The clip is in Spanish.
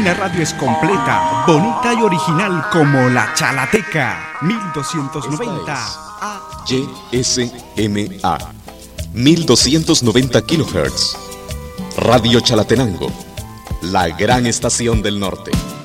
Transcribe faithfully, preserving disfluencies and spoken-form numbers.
Una radio es completa, bonita y original como la Chalateca. mil doscientos noventa A. Y S M A. mil doscientos noventa kilohertz. Radio Chalatenango. La gran estación del norte.